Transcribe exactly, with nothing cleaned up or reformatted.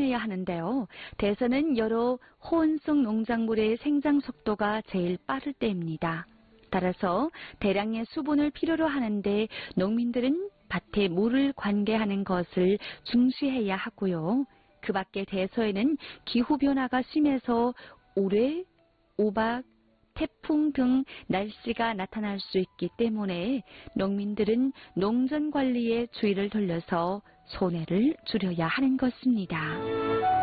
조심해야 하는데요. 대선은 여러 호원성 농작물의 생장 속도가 제일 빠를 때입니다. 따라서 대량의 수분을 필요로 하는데 농민들은 밭에 물을 관계하는 것을 중시해야 하고요. 그 밖에 대서에는 기후변화가 심해서 우레, 우박, 태풍 등 날씨가 나타날 수 있기 때문에 농민들은 농전 관리에 주의를 돌려서 손해를 줄여야 하는 것입니다.